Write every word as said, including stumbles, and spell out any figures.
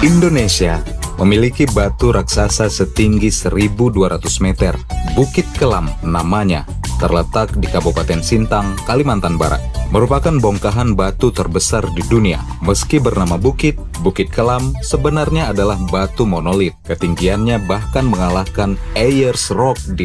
Indonesia memiliki batu raksasa setinggi seribu dua ratus meter. Bukit Kelam namanya, terletak di Kabupaten Sintang, Kalimantan Barat. Merupakan bongkahan batu terbesar di dunia. Meski bernama bukit, Bukit Kelam sebenarnya adalah batu monolit. Ketinggiannya bahkan mengalahkan Ayers Rock di